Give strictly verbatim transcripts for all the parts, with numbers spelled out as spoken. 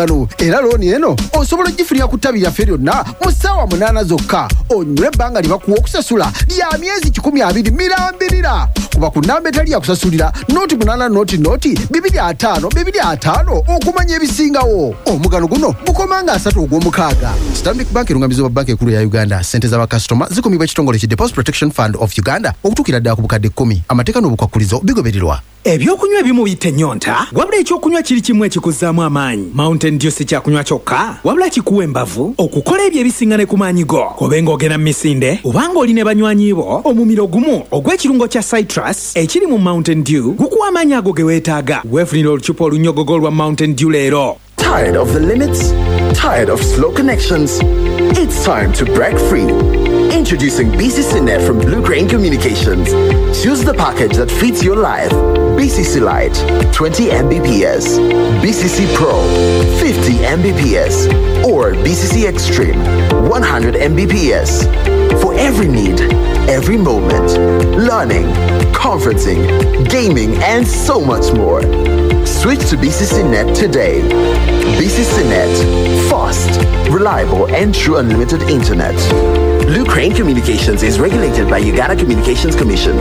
Era looni eno osobola ogifulira ku ttabi lyaffe lyonna mu ssaawa munaana zokka. Onywe ebbanga lye bakuwa okusasula lya myezi kikumi abiri mirambirira. Kuba ku nnamba etali yakusasulira nooti munaana nooti nooti bibiri ataano bibiri ataano okumanya ebisingawo. Omugano guno gukomanga asatu ogw'omukaaga. Stanbic Bank erungamizi wa banka ekulu ya Uganda. Ssente z'abakasitoma zikumibwa ekitongole ki Deposit Protection Fund of Uganda okutuukira ddala ku bukadde kkumi. Amateeka n'obukwakulizo bigobererwa. Ebyokunywa ebimu biyita ennyonta wabula ekyokunywa kiri kimu ekikuzzaamu amaanyi. Mountain Dew si kyakunywa kyokka wabula kikuwa embavu okukola ebyo ebisiŋŋane ku maanyi go. Obe ng'ogenda mu misinde obanga oli ne banywanyi bo omumiro gumu ogw'ekirungo kya citrus ekiri mu Mountain Dew gukuwa amaanyi ago ge weetaaga. Weefunira olucupa olunnyogogo lwa Mountain Dew leero. Tired of the limits? Tired of slow connections? It's time to break free. Introducing B C C Net from Blue Crane Communications. Choose the package that fits your life. B C C Lite, twenty megabits per second. B C C Pro, fifty megabits per second. Or B C C Extreme, one hundred megabits per second. For every need, every moment. Learning, conferencing, gaming, and so much more. Switch to B C C Net today. B C C Net. Fast, reliable, and true unlimited internet. Blue Crane Communications is regulated by Uganda Communications Commission.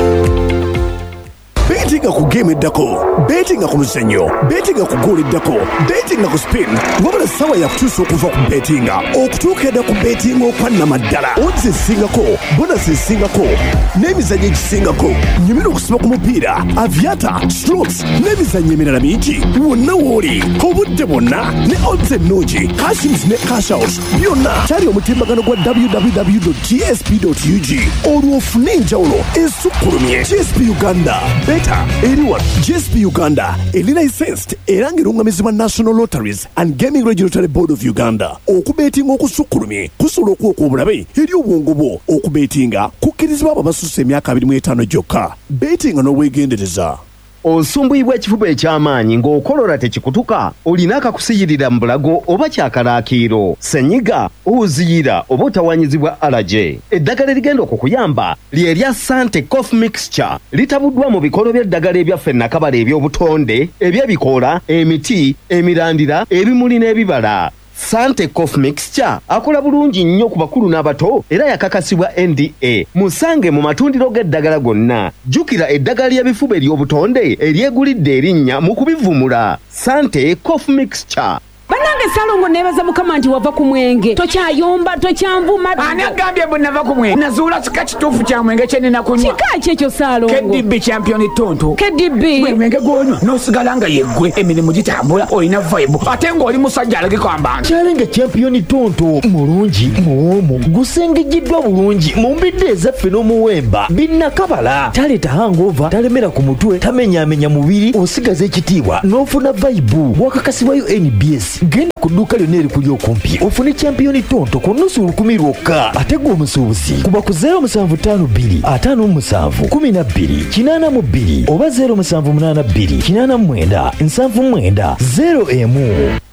Betinga ku game eddako, betinga ku muzannyo, betinga ku goal eddako, betinga ku spin. Wabula sawa ya kutuusa okuva ku betinga okutuuka edda ku betinga okwannamaddala. Odds ezisingako, bonus ezisingako, n'emizannyo egisingako. Nyumira okusiba ku mupiira, aviator, strokes, n'emizannyo emirala mingi. Wonna w'oli, obudde bwonna, ne odds ennungi, cash ins ne cash out. Byonna kyali omutimbagano gwa w w w dot g s p dot u g. Olwo ofune enjawulo esukkulumye. G S P Uganda. Better anyone. G S P Uganda eli licensed era ng'erungamizibwa National Lotteries and Gaming Regulatory Board of Uganda. Okubetinga okusukkulumye kusobola okuwa obulabe eri obwongo bwo. Okubetinga kukkirizibwa abo abasusse emyaka abiri mu etaano gyokka. Betinga n'obwegendereza. Osumbuyibwa ekifuba eky'amaanyi ng'okolola tekikutuka olina akakusiyirira mu bulago oba kyakalaakiiro ssenyiga oziyira oba otawanyizibwa allergy. Eddagala erigenda okukuyamba ly'erya Sante Cough Mixture litabuddwa mu bikolo by'eddagala ebyaffe nakabala eby'obutonde eby'ebikoola emiti emirandira ebimuli n'ebibala. Sante Cough Mixture akola bulungi nnyo ku bakulu n'abato era yakakasibwa N D A. Musange mu matundiro g'eddagala gonna. Jjukira eddagala ly'ebifuba ery'obutonde eryegulidde erinnya mu kubivumula. Sante Cough Mixture. Banange Salongo nebaza mukama nti wava ku mwenge. Tokyayomba, tokyanvuma. Ani agambye bwe nava ku mwenge? Nazuula kika kituufu kya mwenge kye nina kunywa. Kika ki ekyo Salongo? K D B champion tonto. K D B. Gwe mwenge gw'onywa n'osigala nga yeggwe emirimu gitambula olina vibe ate ng'oli musajja alagikamba. Challenge champion tonto mulungi muwomu gusengejiddwa bulungi mu mbidde ezaffe n'omuwemba binnakabala taleeta hangover talemera ku mutwe tamenyaamenya mubiri osigaza ekitiibwa n'ofuna vibe wakakasibwayo N B S. Genda ku dduuka lyonna erikuli okumpi ofune champion tonto ku nnusu lukumi lwokka ate gwe omusuubuzi kuba ku zero musanvu ttaano bbiri ataano musanvu kumi na bbiri kinaana mu bbiri oba zero musanvu munaana bbiri kinaana mu mwenda nsanvu mwenda zero emu.